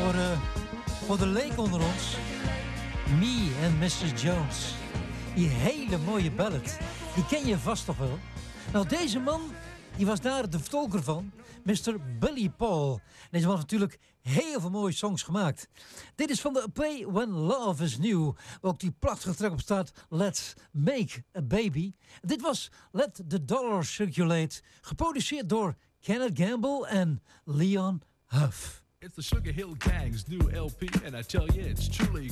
Voor de leek onder ons. Me and Mrs. Jones. Die hele mooie ballad. Die ken je vast toch wel? Nou, deze man, die was daar de vertolker van. Mr. Billy Paul. Deze man heeft natuurlijk heel veel mooie songs gemaakt. Dit is van de Play When Love Is New. Waar ook die prachtige track op staat. Let's Make a Baby. Dit was Let the Dollar Circulate. Geproduceerd door Kenneth Gamble en Leon Huff. It's the Sugar Hill Gang's new LP, and I tell you, it's truly